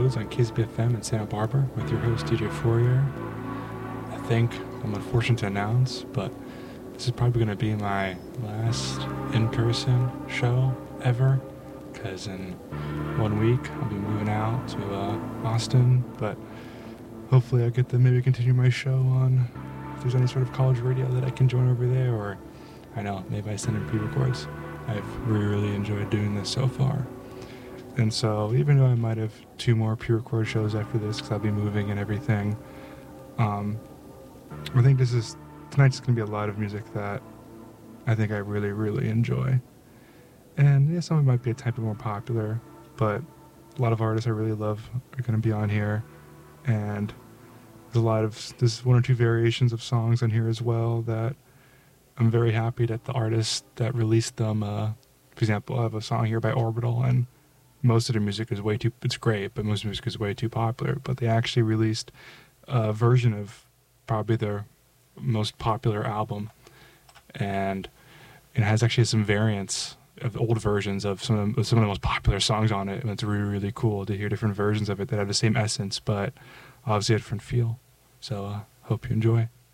Roads on KZBFM in Santa Barbara with your host DJ Fourier. I think I'm unfortunate to announce, but this is probably going to be my last in-person show ever, because in 1 week I'll be moving out to Austin, but hopefully I get to maybe continue my show on, if there's any sort of college radio that I can join over there, or I know, maybe I send in pre-records. I've really enjoyed doing this so far. And so, even though I might have 2 more pre-record shows after this, because I'll be moving and everything, I think tonight's going to be a lot of music that I think I really, really enjoy. And yeah, some of it might be a tiny bit more popular, but a lot of artists I really love are going to be on here. And there's 1 or 2 variations of songs on here as well that I'm very happy that the artists that released them, for example, I have a song here by Orbital, and most of their music is it's great, but most music is way too popular. But they actually released a version of probably their most popular album, and it has actually some variants of old versions of some of the most popular songs on it, and it's really, really cool to hear different versions of it that have the same essence, but obviously a different feel. So, hope you enjoy.